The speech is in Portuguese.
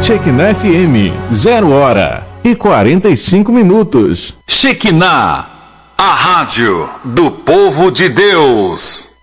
Shekinah FM, 0h45. Shekinah, a rádio do povo de Deus.